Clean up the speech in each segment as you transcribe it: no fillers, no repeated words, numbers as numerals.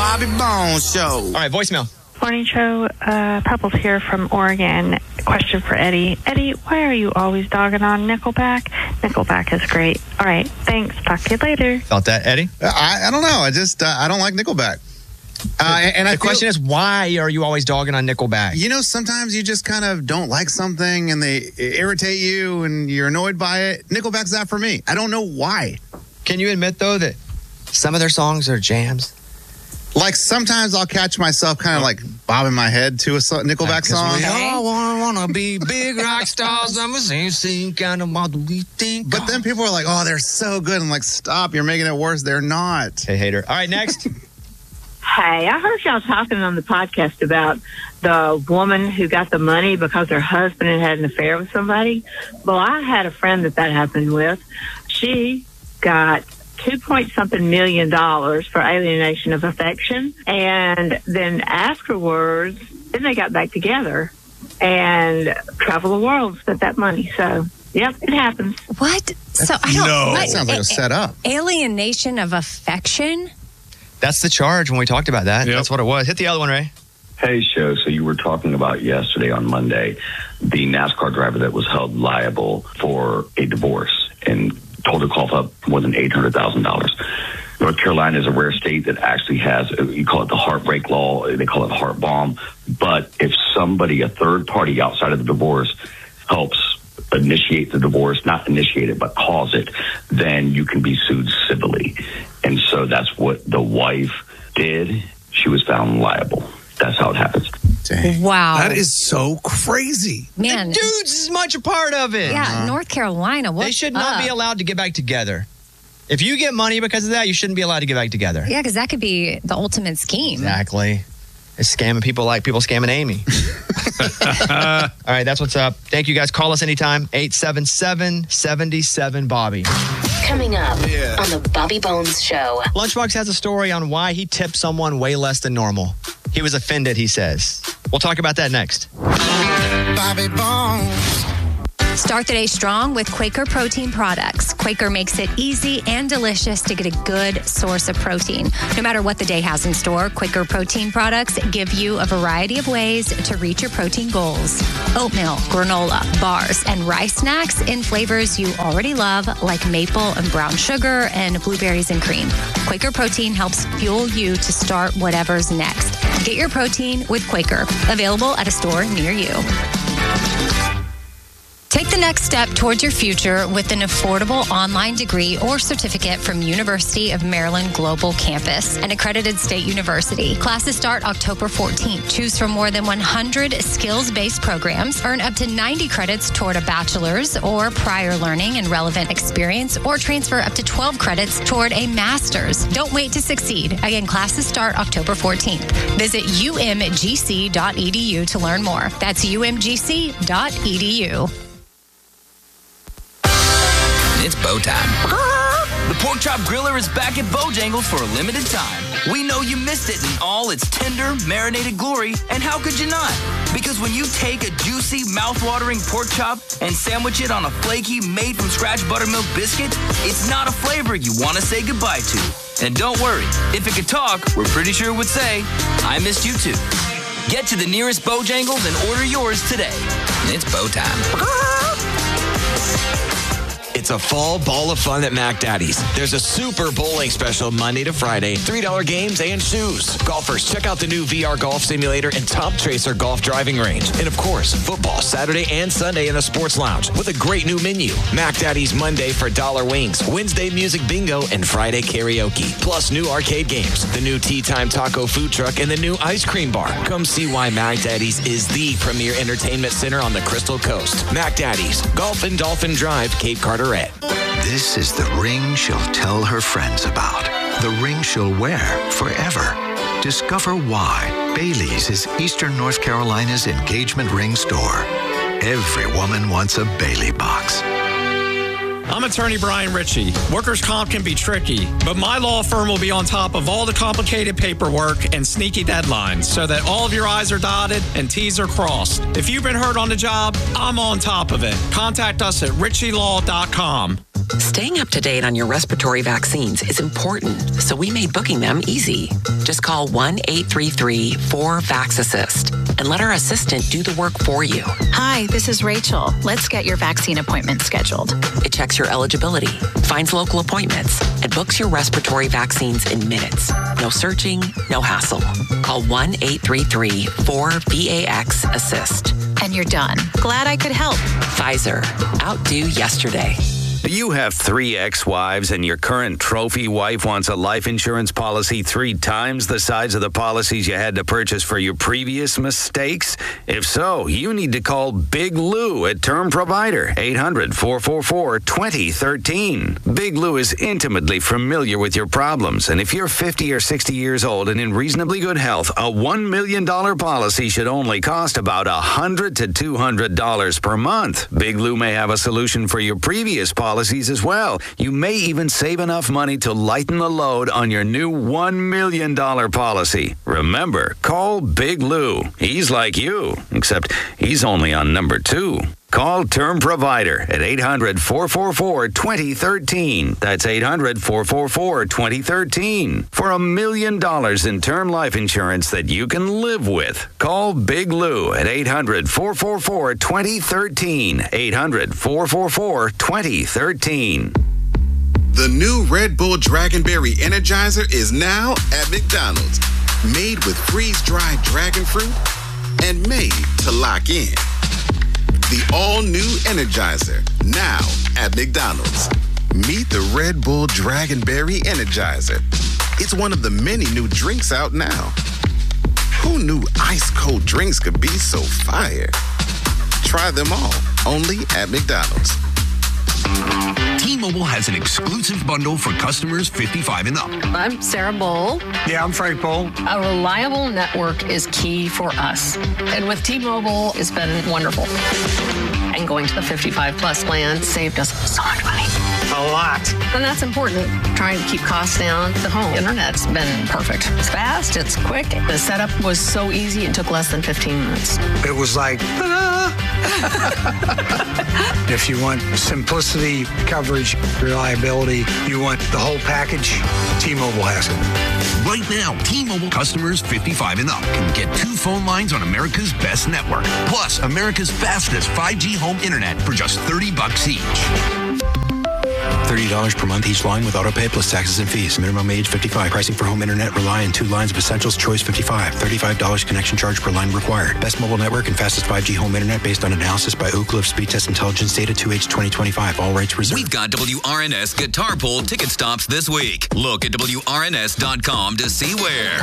Bobby Bones Show. All right, voicemail. Morning show. Pebbles here from Oregon. Question for Eddie. Eddie, why are you always dogging on Nickelback? Nickelback is great. All right, thanks. Talk to you later. Felt that, Eddie? I don't know. I just I don't like Nickelback. And the question is, why are you always dogging on Nickelback? You know, sometimes you just kind of don't like something and they irritate you and you're annoyed by it. Nickelback's that for me. I don't know why. Can you admit, though, that some of their songs are jams? Like, sometimes I'll catch myself kind of like bobbing my head to a Nickelback song. We all wanna be big rock stars. I'm the same kind of model we think. But then people are like, oh, they're so good. I'm like, stop, you're making it worse. They're not. Hey, hater. All right, next. Hey, I heard y'all talking on the podcast about the woman who got the money because her husband had an affair with somebody. Well, I had a friend that happened with. She got $2.something million for alienation of affection. And then afterwards, then they got back together and traveled the world, spent that money. So, yep, it happens. What? So I don't know. That sounds like a setup. Alienation of affection? That's the charge when we talked about that. Yep. That's what it was. Hit the other one, Ray. Hey, show. So you were talking about yesterday on Monday, the NASCAR driver that was held liable for a divorce and told to cough up more than $800,000. North Carolina is a rare state that actually has, you call it the heartbreak law, they call it heart bomb. But if somebody, a third party outside of the divorce, helps initiate the divorce, not initiate it, but cause it, then you can be sued civilly. And so that's what the wife did. She was found liable. That's how it happens. Dang. Wow. That is so crazy. Man. The dude's as much a part of it. Yeah, North Carolina. What's They should not be allowed to get back together. If you get money because of that, you shouldn't be allowed to get back together. Yeah, because that could be the ultimate scheme. Exactly. It's scamming people like people scamming Amy. All right, that's what's up. Thank you, guys. Call us anytime. 877-77-BOBBY. Coming up on the Bobby Bones Show. Lunchbox has a story on why he tipped someone way less than normal. He was offended, he says. We'll talk about that next. Bobby Bones. Start the day strong with Quaker protein products. Quaker makes it easy and delicious to get a good source of protein. No matter what the day has in store, Quaker protein products give you a variety of ways to reach your protein goals. Oatmeal, granola, bars, and rice snacks in flavors you already love, like maple and brown sugar and blueberries and cream. Quaker protein helps fuel you to start whatever's next. Get your protein with Quaker. Available at a store near you. Take the next step towards your future with an affordable online degree or certificate from University of Maryland Global Campus, an accredited state university. Classes start October 14th. Choose from more than 100 skills-based programs. Earn up to 90 credits toward a bachelor's or prior learning and relevant experience, or transfer up to 12 credits toward a master's. Don't wait to succeed. Again, classes start October 14th. Visit umgc.edu to learn more. That's umgc.edu. It's bow time. The Pork Chop Griller is back at Bojangles for a limited time. We know you missed it in all its tender, marinated glory, and how could you not? Because when you take a juicy, mouth-watering pork chop and sandwich it on a flaky, made-from-scratch buttermilk biscuit, it's not a flavor you want to say goodbye to. And don't worry, if it could talk, we're pretty sure it would say, I missed you too. Get to the nearest Bojangles and order yours today. It's bow time. It's a fall ball of fun at Mac Daddy's. There's a super bowling special Monday to Friday. $3 games and shoes. Golfers, check out the new VR golf simulator and Top Tracer golf driving range. And of course, football Saturday and Sunday in the sports lounge with a great new menu. Mac Daddy's Monday for $1 wings, Wednesday music bingo, and Friday karaoke. Plus new arcade games, the new Tea Time Taco food truck, and the new ice cream bar. Come see why Mac Daddy's is the premier entertainment center on the Crystal Coast. Mac Daddy's, Golf and Dolphin Drive, Cape Carteret. This is the ring she'll tell her friends about. The ring she'll wear forever. Discover why Bailey's is Eastern North Carolina's engagement ring store. Every woman wants a Bailey box. I'm attorney Brian Ritchie. Workers' comp can be tricky, but my law firm will be on top of all the complicated paperwork and sneaky deadlines so that all of your I's are dotted and T's are crossed. If you've been hurt on the job, I'm on top of it. Contact us at ritchielaw.com. Staying up to date on your respiratory vaccines is important, so we made booking them easy. Just call 1-833-4-VAX-ASSIST and let our assistant do the work for you. Hi, this is Rachel. Let's get your vaccine appointment scheduled. It checks your eligibility, finds local appointments, and books your respiratory vaccines in minutes. No searching, no hassle. Call 1-833-4-VAX-ASSIST. And you're done. Glad I could help. Pfizer. Outdo yesterday. Do you have 3 ex-wives and your current trophy wife wants a life insurance policy 3 times the size of the policies you had to purchase for your previous mistakes? If so, you need to call Big Lou at Term Provider, 800-444-2013. Big Lou is intimately familiar with your problems, and if you're 50 or 60 years old and in reasonably good health, a $1 million policy should only cost about $100 to $200 per month. Big Lou may have a solution for your previous policies as well. You may even save enough money to lighten the load on your new $1 million policy. Remember, call Big Lou. He's like you, except he's only on number 2. Call Term Provider at 800-444-2013. That's 800-444-2013 for $1 million in term life insurance that you can live with. Call Big Lou at 800-444-2013. 800-444-2013. The new Red Bull Dragonberry Energizer is now at McDonald's. Made with freeze-dried dragon fruit and made to lock in. The all-new Energizer, now at McDonald's. Meet the Red Bull Dragonberry Energizer. It's one of the many new drinks out now. Who knew ice-cold drinks could be so fire? Try them all, only at McDonald's. T-Mobile has an exclusive bundle for customers 55 and up. I'm Sarah Bowl. Yeah, I'm Frank Bowl. A reliable network is key for us. And with T-Mobile, it's been wonderful. And going to the 55 plus plan saved us so much money. A lot. And that's important. Trying to keep costs down. The home internet's been perfect. It's fast, it's quick. The setup was so easy, it took less than 15 minutes. It was like, if you want simplicity, coverage, reliability, you want the whole package, T-Mobile has it. Right now, T-Mobile customers 55 and up can get 2 phone lines on America's best network, plus America's fastest 5G home internet for just $30 each. $30 per month each line with autopay plus taxes and fees. Minimum age 55. Pricing for home internet rely on 2 lines of essentials. Choice 55. $35 connection charge per line required. Best mobile network and fastest 5G home internet based on analysis by Oak Cliff Speed Test Intelligence data 2H 2025. All rights reserved. We've got WRNS Guitar Pull ticket stops this week. Look at WRNS.com to see where.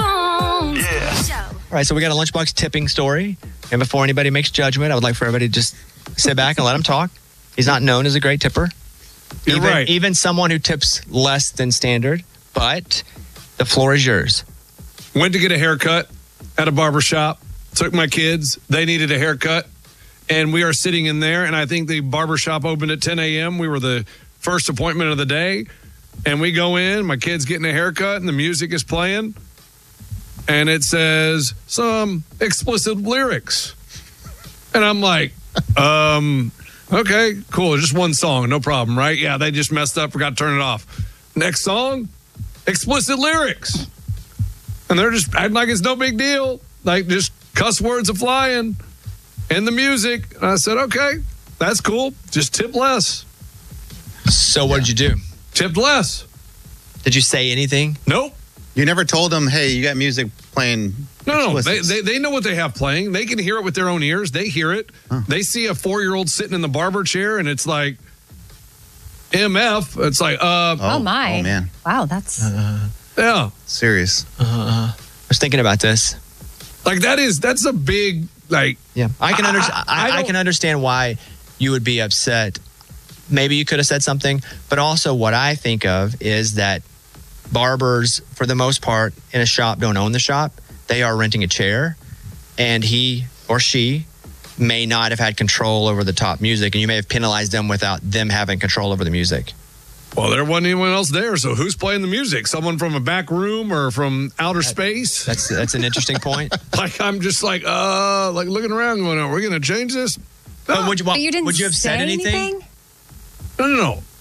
Yeah. All right, so we got a Lunchbox tipping story. And before anybody makes judgment, I would like for everybody to just sit back and let him talk. He's not known as a great tipper. You're right. Even someone who tips less than standard, but the floor is yours. Went to get a haircut at a barbershop. Took my kids. They needed a haircut. And we are sitting in there, and I think the barbershop opened at 10 a.m. We were the first appointment of the day. And we go in, my kid's getting a haircut, and the music is playing. And it says some explicit lyrics. And I'm like, okay, cool. Just one song, no problem, right? Yeah, they just messed up, forgot to turn it off. Next song, explicit lyrics. And they're just acting like it's no big deal. Like, just cuss words are flying in the music. And I said, okay, that's cool. Just tip less. So what did you do? Tipped less. Did you say anything? Nope. You never told them, hey, you got music playing. No. They know what they have playing. They can hear it with their own ears. They hear it. Huh. They see a 4-year-old sitting in the barber chair, and it's like, MF. It's like, Oh, my. Oh, man. Wow, that's... yeah. Serious. I was thinking about this. Like, that's a big, like... Yeah, I can understand. I can understand why you would be upset. Maybe you could have said something, but also what I think of is that barbers, for the most part, in a shop don't own the shop. They are renting a chair, and he or she may not have had control over the top music, and you may have penalized them without them having control over the music. Well, there wasn't anyone else there, so who's playing the music? Someone from a back room or from outer space? That's an interesting point. Like, I'm just like looking around going, are we going to change this? But would you But you didn't would you have say said anything? No.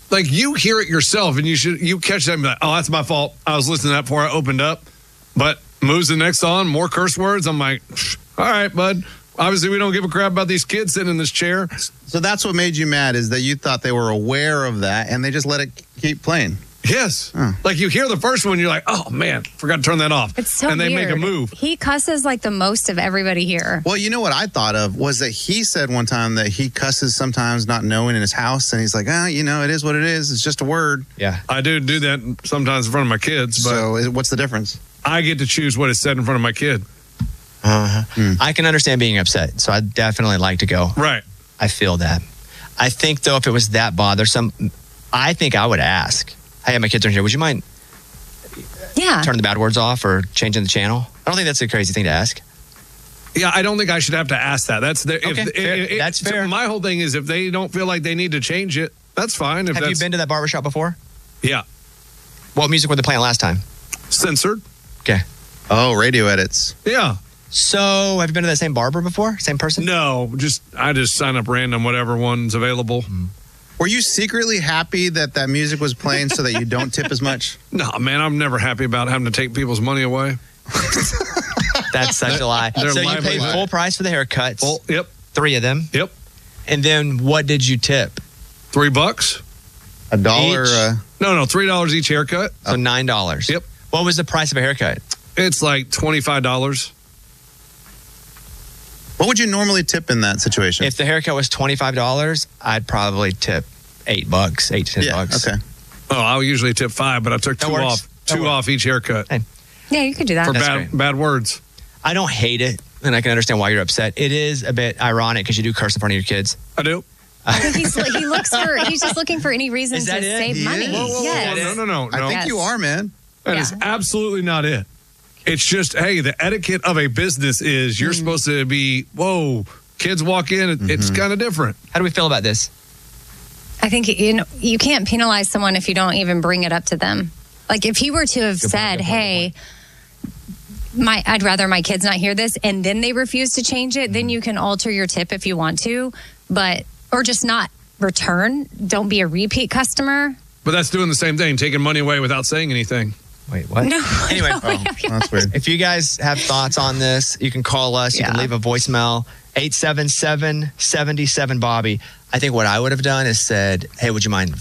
Like, you hear it yourself, and you catch that and be like, oh, that's my fault. I was listening to that before I opened up. But moves the next on, more curse words. I'm like, all right, bud. Obviously, we don't give a crap about these kids sitting in this chair. So that's what made you mad, is that you thought they were aware of that, and they just let it keep playing. Yes. Like, you hear the first one, you're like, oh, man, forgot to turn that off. It's so and they weird. make a move. He cusses like the most of everybody here. Well, you know what I thought of was that he said one time that he cusses sometimes not knowing in his house, and he's like, it is what it is. It's just a word. Yeah. I do that sometimes in front of my kids. But so what's the difference? I get to choose what is said in front of my kid. I can understand being upset, so I'd definitely like to go. Right. I feel that. I think, though, if it was that bothersome, I think I would ask, hey, my kids are here. Would you mind turning the bad words off or changing the channel? I don't think that's a crazy thing to ask. Yeah, I don't think I should have to ask that. That's That's fair. My whole thing is if they don't feel like they need to change it, that's fine. Have you been to that barbershop before? Yeah. What music were they playing last time? Censored. Okay. Oh, radio edits. Yeah. So, have you been to that same barber before? Same person? No, I just sign up random, whatever one's available. Were you secretly happy that music was playing so that you don't tip as much? No, man, I'm never happy about having to take people's money away. That's such a lie. So you paid full price for the haircuts. Yep. 3 of them. Yep. And then what did you tip? $3. $1. No, $3 each haircut. So $9. Yep. What was the price of a haircut? It's like $25. What would you normally tip in that situation? If the haircut was $25, I'd probably tip $8, $8 to $10. Okay. Oh, I'll usually tip $5, but I took two off each haircut. Hey. Yeah, you could do that. For bad words. I don't hate it, and I can understand why you're upset. It is a bit ironic because you do curse in front of your kids. I do. I think he's just looking for any reason to save money. Yes. No. I think you are, man. That is absolutely not it. It's just, hey, the etiquette of a business is you're supposed to be, whoa, kids walk in, it's kind of different. How do we feel about this? I think you can't penalize someone if you don't even bring it up to them. Like if he were to have said, hey, I'd rather my kids not hear this, and then they refuse to change it, then you can alter your tip if you want to, or just not return. Don't be a repeat customer. But that's doing the same thing, taking money away without saying anything. Wait, what? No. Anyway, that's weird. If you guys have thoughts on this, you can call us. You can leave a voicemail, 877-77-BOBBY. I think what I would have done is said, hey, would you mind